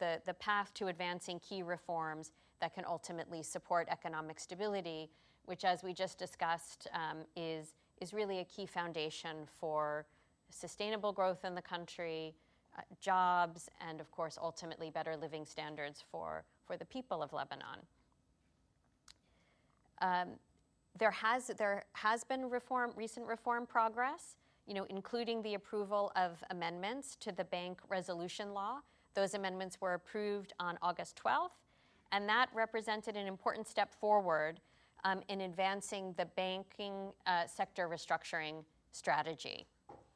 the path to advancing key reforms that can ultimately support economic stability, which, as we just discussed, is really a key foundation for sustainable growth in the country, jobs, and of course, ultimately better living standards for the people of Lebanon. There has been recent reform progress, including the approval of amendments to the bank resolution law. Those amendments were approved on August 12th, and that represented an important step forward in advancing the banking sector restructuring strategy.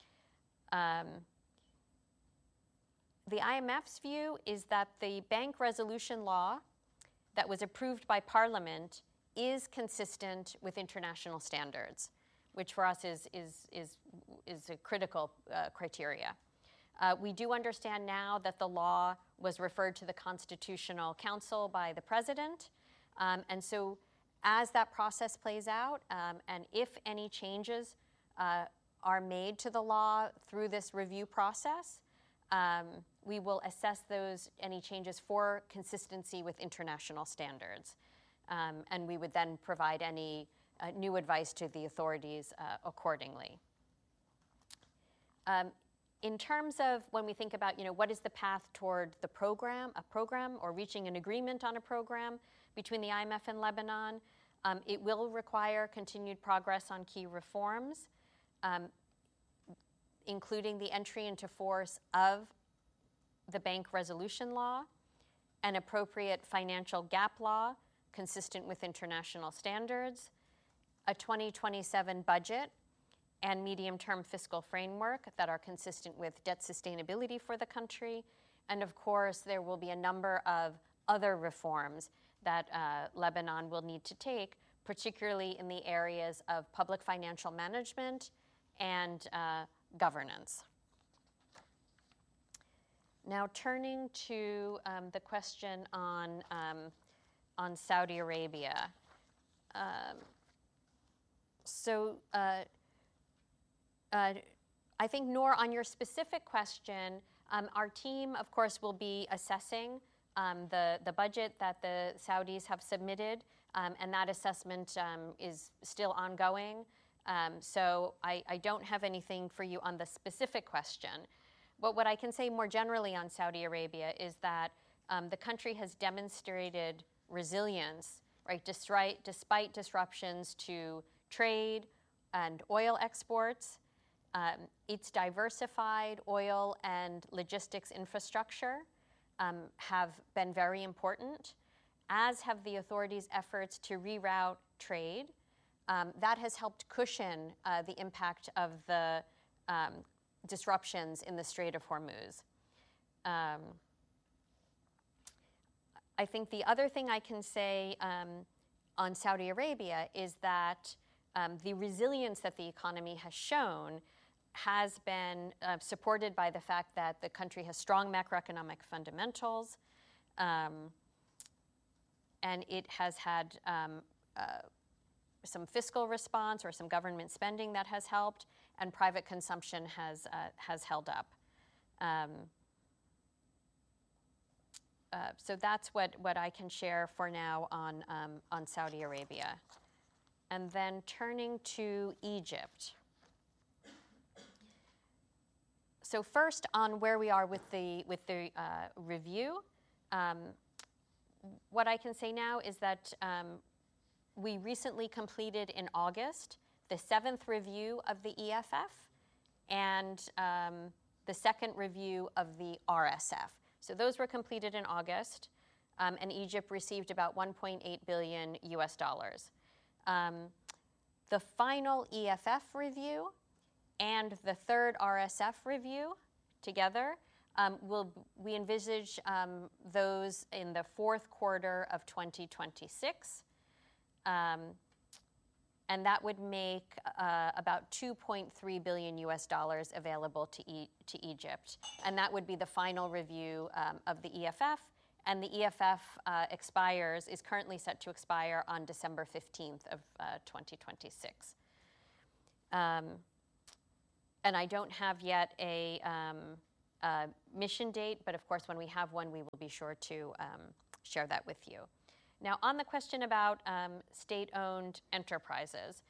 The IMF's view is that the bank resolution law that was approved by Parliament is consistent with international standards, which for us is a critical criteria. We do understand now that the law was referred to the Constitutional Council by the President, and so as that process plays out, and if any changes are made to the law through this review process, we will assess any changes for consistency with international standards. And we would then provide any new advice to the authorities accordingly. In terms of when we think about, what is the path toward a program or reaching an agreement on a program between the IMF and Lebanon, it will require continued progress on key reforms, including the entry into force of the bank resolution law, an appropriate financial gap law consistent with international standards, a 2027 budget and medium-term fiscal framework that are consistent with debt sustainability for the country, and of course there will be a number of other reforms that Lebanon will need to take, particularly in the areas of public financial management and governance. Now turning to the question on Saudi Arabia. I think, Noor, on your specific question, our team, of course, will be assessing the budget that the Saudis have submitted, and that assessment is still ongoing. So I don't have anything for you on the specific question. But what I can say more generally on Saudi Arabia is that the country has demonstrated resilience, right, despite disruptions to trade and oil exports. Its diversified oil and logistics infrastructure have been very important, as have the authorities' efforts to reroute trade. That has helped cushion the impact of the disruptions in the Strait of Hormuz. I think the other thing I can say on Saudi Arabia is that the resilience that the economy has shown has been supported by the fact that the country has strong macroeconomic fundamentals, and it has had some fiscal response or some government spending that has helped, and private consumption has held up. So that's what I can share for now on Saudi Arabia. And then turning to Egypt. So first, on where we are with the review, what I can say now is that we recently completed in August the 7th review of the EFF and the 2nd review of the RSF. So those were completed in August, and Egypt received about $1.8 billion. The final EFF review and the 3rd RSF review together, we envisage those in the 4th quarter of 2026. And that would make about $2.3 billion available to Egypt. And that would be the final review of the EFF. And the EFF is currently set to expire on December 15th of 2026. And I don't have yet a mission date, but of course, when we have one, we will be sure to share that with you. Now, on the question about state-owned enterprises,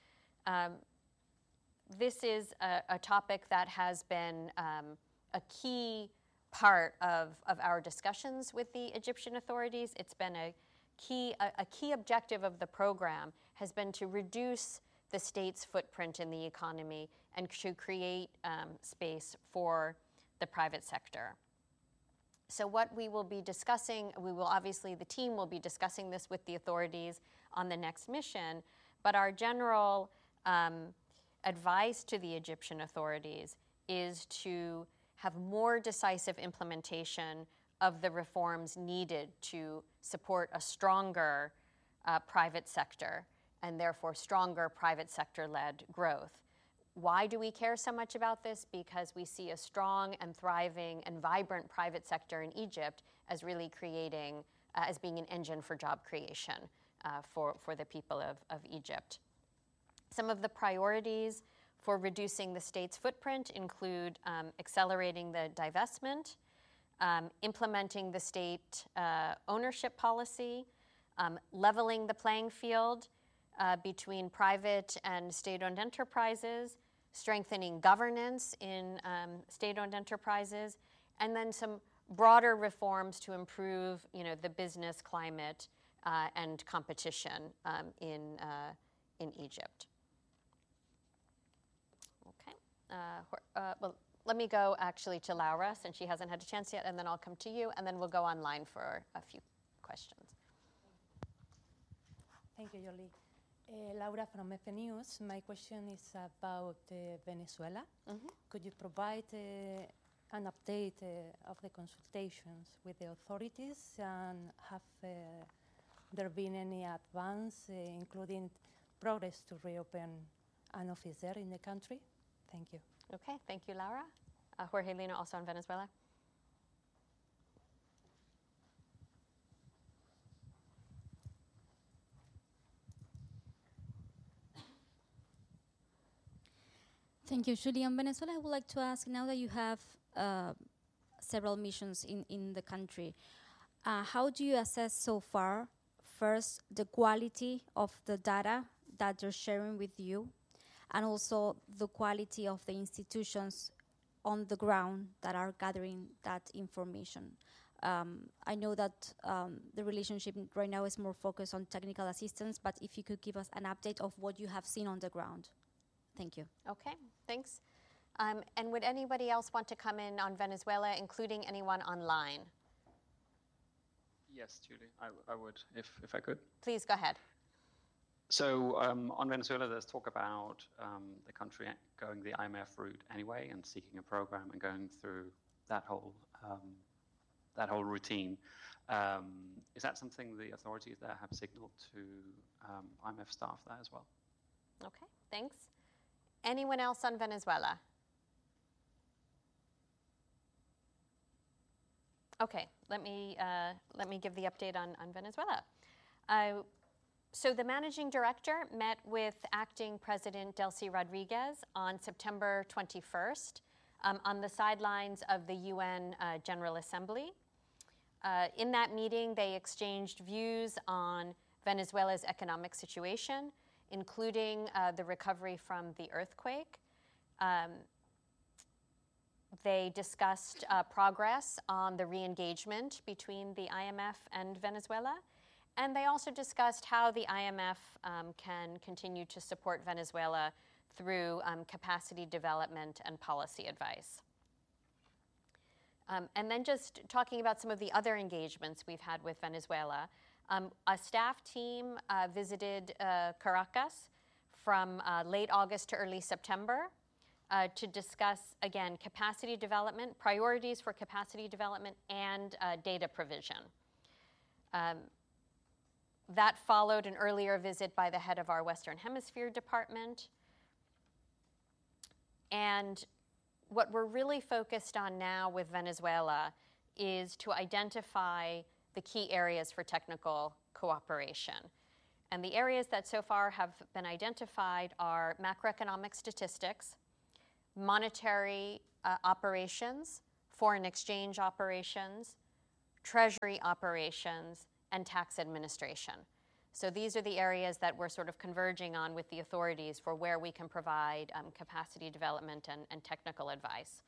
this is a topic that has been a key part of our discussions with the Egyptian authorities. It's been a key objective of the program has been to reduce the state's footprint in the economy and to create space for the private sector. So what we will be discussing, the team will be discussing this with the authorities on the next mission, but our general advice to the Egyptian authorities is to have more decisive implementation of the reforms needed to support a stronger private sector and therefore stronger private sector-led growth. Why do we care so much about this? Because we see a strong and thriving and vibrant private sector in Egypt as really creating, as being an engine for job creation for the people of Egypt. Some of the priorities for reducing the state's footprint include accelerating the divestment, implementing the state ownership policy, leveling the playing field between private and state-owned enterprises, strengthening governance in state-owned enterprises, and then some broader reforms to improve, the business climate and competition in Egypt. Okay. Well, let me go actually to Laura, since she hasn't had a chance yet, and then I'll come to you, and then we'll go online for a few questions. Thank you, Jolie. Laura from FE News. My question is about Venezuela. Mm-hmm. Could you provide an update of the consultations with the authorities, and have there been any advance, including progress to reopen an office there in the country? Thank you. Okay, thank you, Laura. Jorge Lina, also on Venezuela. Thank you, Julie. On Venezuela, I would like to ask, now that you have several missions in the country, how do you assess so far, first, the quality of the data that they're sharing with you, and also the quality of the institutions on the ground that are gathering that information? I know that the relationship right now is more focused on technical assistance, but if you could give us an update of what you have seen on the ground. Thank you. Okay, thanks. And would anybody else want to come in on Venezuela, including anyone online? Yes, Julie, I would, if I could. Please, go ahead. So on Venezuela, there's talk about the country going the IMF route anyway and seeking a program and going through that whole routine. Is that something the authorities there have signaled to IMF staff there as well? Okay, thanks. Anyone else on Venezuela? Okay, let me give the update on Venezuela. So the managing director met with acting President Delcy Rodriguez on September 21st on the sidelines of the UN General Assembly. In that meeting, they exchanged views on Venezuela's economic situation, including the recovery from the earthquake. They discussed progress on the re-engagement between the IMF and Venezuela. And they also discussed how the IMF can continue to support Venezuela through capacity development and policy advice. And then just talking about some of the other engagements we've had with Venezuela. A staff team visited Caracas from late August to early September to discuss, again, capacity development, priorities for capacity development, and data provision. That followed an earlier visit by the head of our Western Hemisphere department. And what we're really focused on now with Venezuela is to identify the key areas for technical cooperation. And the areas that so far have been identified are macroeconomic statistics, monetary operations, foreign exchange operations, treasury operations, and tax administration. So these are the areas that we're sort of converging on with the authorities for where we can provide capacity development and technical advice.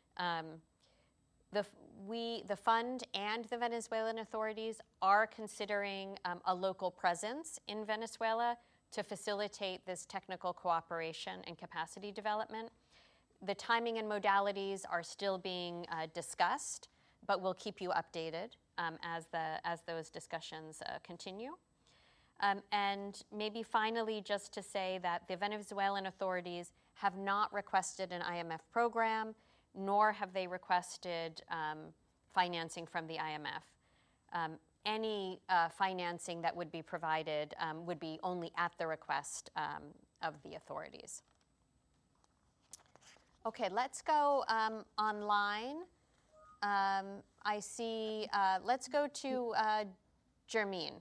The fund and the Venezuelan authorities are considering a local presence in Venezuela to facilitate this technical cooperation and capacity development. The timing and modalities are still being discussed, but we'll keep you updated as those discussions continue. And maybe finally, just to say that the Venezuelan authorities have not requested an IMF program, nor have they requested financing from the IMF. Any financing that would be provided would be only at the request of the authorities. Okay, let's go online. I see, let's go to Jermeen.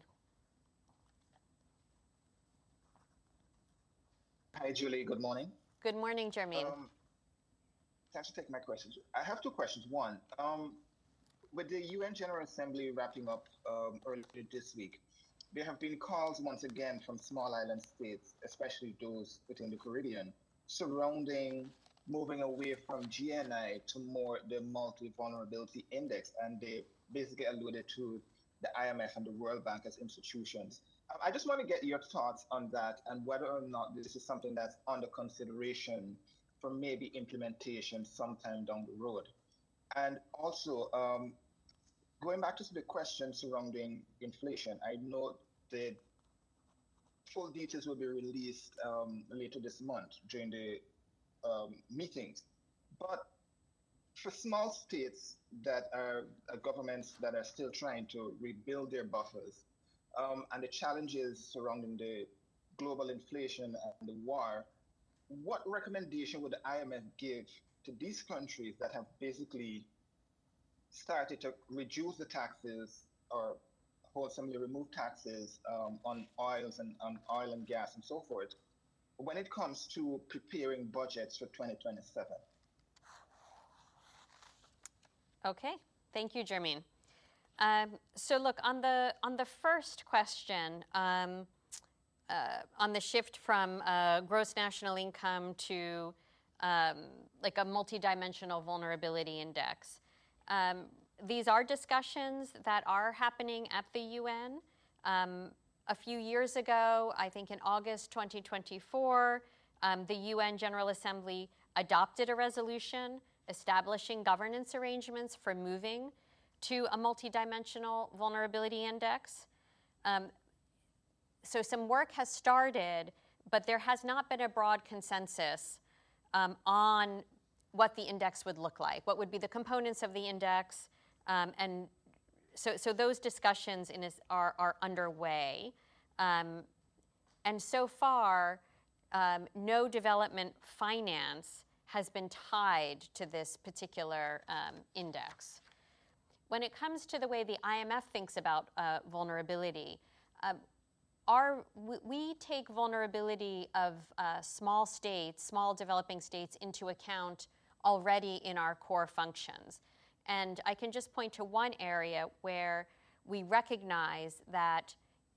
Hi, Julie. Good morning. Good morning, Jermeen. Thanks for taking my questions. I have two questions. One, with the UN General Assembly wrapping up earlier this week, there have been calls once again from small island states, especially those within the Caribbean, surrounding moving away from GNI to more the multi-vulnerability index, and they basically alluded to the IMF and the World Bank as institutions. I just want to get your thoughts on that and whether or not this is something that's under consideration for maybe implementation sometime down the road. And also, going back to the question surrounding inflation, I know the full details will be released later this month during the meetings. But for small states that are governments that are still trying to rebuild their buffers, and the challenges surrounding the global inflation and the war, what recommendation would the IMF give to these countries that have basically started to reduce the taxes or wholesomely remove taxes on oils and on oil and gas and so forth when it comes to preparing budgets for 2027? Okay, thank you, Jermeen. So look, on the first question, on the shift from gross national income to like a multidimensional vulnerability index, these are discussions that are happening at the UN. A few years ago, I think in August 2024, the UN General Assembly adopted a resolution establishing governance arrangements for moving to a multidimensional vulnerability index. So some work has started, but there has not been a broad consensus on what the index would look like, what would be the components of the index, and so those discussions are underway. And so far, no development finance has been tied to this particular index. When it comes to the way the IMF thinks about vulnerability, we take vulnerability of small states, small developing states into account already in our core functions. And I can just point to one area where we recognize that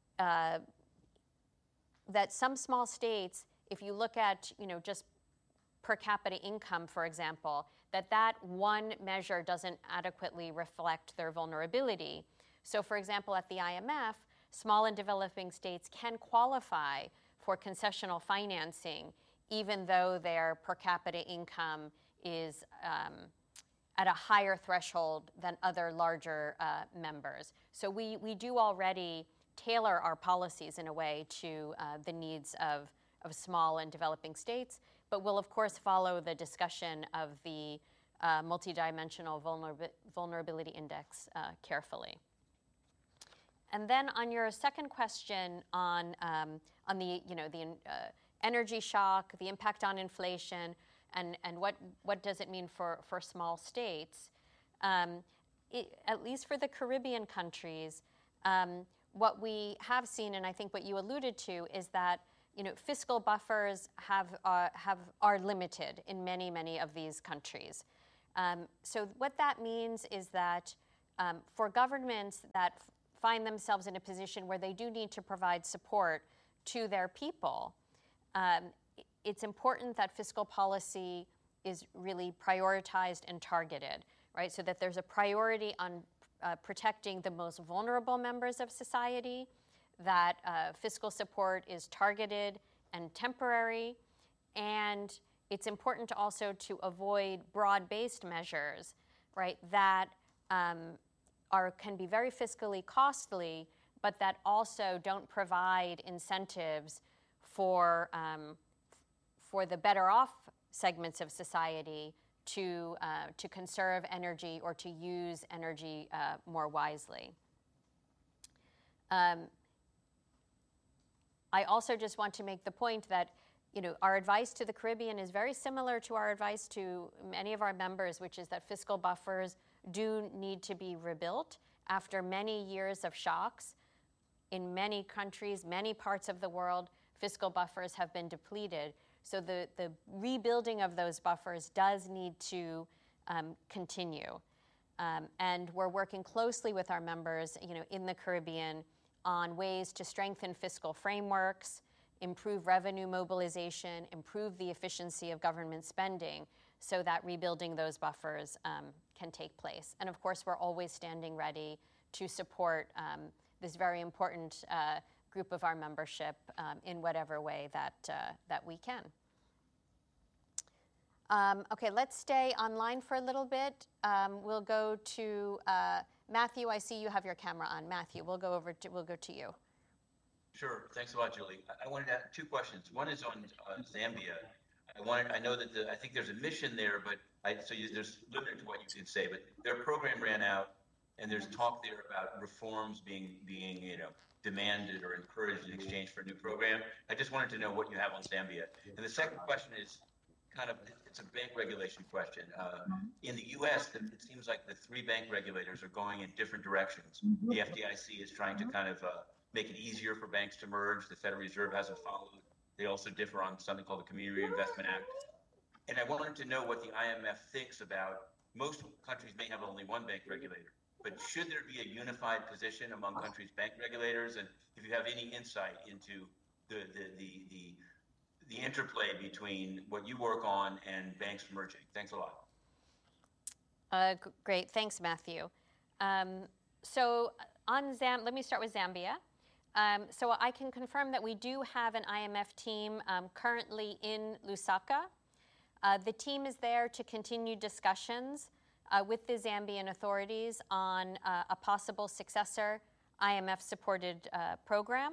that some small states, if you look at just per capita income, for example, that one measure doesn't adequately reflect their vulnerability. So for example, at the IMF, small and developing states can qualify for concessional financing even though their per capita income is at a higher threshold than other larger members. So we do already tailor our policies in a way to the needs of small and developing states, but we'll of course follow the discussion of the multidimensional vulnerability index carefully. And then on your second question on the energy shock, the impact on inflation, and what does it mean for small states, at least for the Caribbean countries, what we have seen, and I think what you alluded to, is that fiscal buffers are limited in many of these countries. So what that means is that for governments that find themselves in a position where they do need to provide support to their people, it's important that fiscal policy is really prioritized and targeted, right? So that there's a priority on protecting the most vulnerable members of society, that fiscal support is targeted and temporary, and it's important also to avoid broad-based measures, right, that can be very fiscally costly, but that also don't provide incentives for the better off segments of society to conserve energy or to use energy more wisely. I also just want to make the point that our advice to the Caribbean is very similar to our advice to many of our members, which is that fiscal buffers do need to be rebuilt after many years of shocks. In many countries, many parts of the world, fiscal buffers have been depleted. So the rebuilding of those buffers does need to continue. And we're working closely with our members in the Caribbean on ways to strengthen fiscal frameworks, improve revenue mobilization, improve the efficiency of government spending so that rebuilding those buffers can take place. And of course, we're always standing ready to support this very important group of our membership in whatever way that we can. Okay, let's stay online for a little bit. We'll go to Matthew. I see you have your camera on. Matthew, we'll go to you. Sure. Thanks a lot, Julie. I wanted to ask two questions. One is on Zambia. I know that I think there's a mission there, but there's limited to what you can say. But their program ran out, and there's talk there about reforms being demanded or encouraged in exchange for a new program. I just wanted to know what you have on Zambia. And the second question is it's a bank regulation question. In the U.S., it seems like the three bank regulators are going in different directions. The FDIC is trying to make it easier for banks to merge. The Federal Reserve hasn't followed. They also differ on something called the Community Reinvestment Act. And I wanted to know what the IMF thinks about, most countries may have only one bank regulator, but should there be a unified position among countries' bank regulators? And if you have any insight into the interplay between what you work on and banks merging. Thanks a lot. Great, thanks, Matthew. So let me start with Zambia. So I can confirm that we do have an IMF team currently in Lusaka. The team is there to continue discussions with the Zambian authorities on a possible successor IMF-supported program.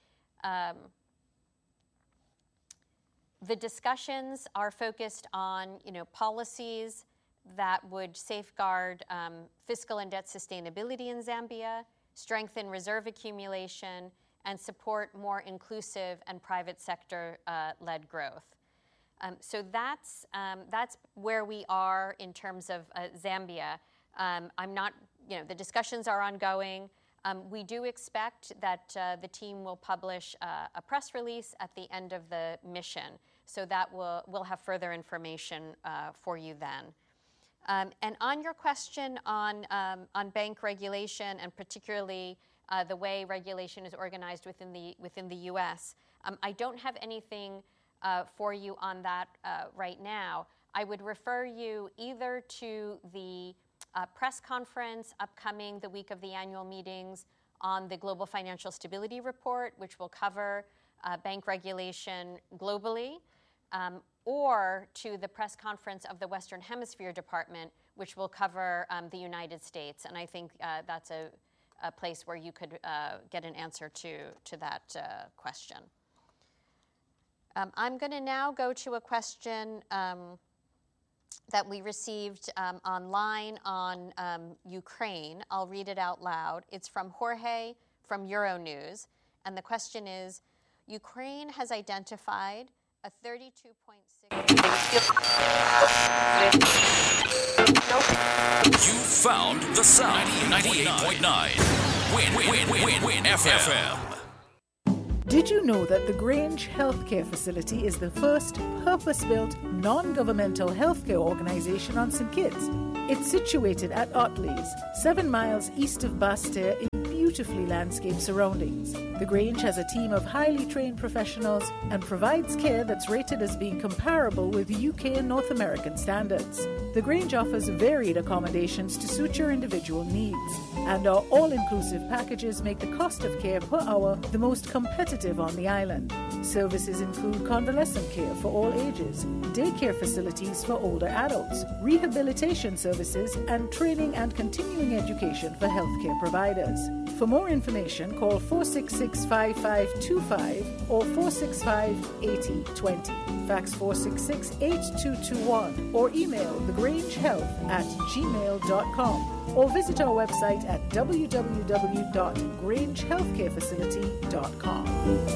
The discussions are focused on policies that would safeguard fiscal and debt sustainability in Zambia, strengthen reserve accumulation, and support more inclusive and private sector-led growth. So that's where we are in terms of Zambia. The discussions are ongoing. We do expect that the team will publish a press release at the end of the mission, so that we'll have further information for you then. And on your question on bank regulation, and particularly the way regulation is organized within the U.S., I don't have anything for you on that right now. I would refer you either to the press conference upcoming the week of the annual meetings on the Global Financial Stability Report, which will cover bank regulation globally, or to the press conference of the Western Hemisphere Department, which will cover the United States. And I think that's a place where you could get an answer to that question. I'm going to now go to a question that we received online on Ukraine. I'll read it out loud. It's from Jorge from Euronews. And the question is, Ukraine has identified a 32.6... You found the sound. 98.9. Win FM. Did you know that the Grange Healthcare Facility is the first purpose-built, non-governmental healthcare organisation on St Kitts? It's situated at Otley's, 7 miles east of Basseterre in beautifully landscaped surroundings. The Grange has a team of highly trained professionals and provides care that's rated as being comparable with UK and North American standards. The Grange offers varied accommodations to suit your individual needs, and our all-inclusive packages make the cost of care per hour the most competitive on the island. Services include convalescent care for all ages, daycare facilities for older adults, rehabilitation services, and training and continuing education for healthcare providers. For more information, call 466-5525 or 465-8020. Fax 466-8221 or email thegrangehealth@gmail.com or visit our website at www.grangehealthcarefacility.com.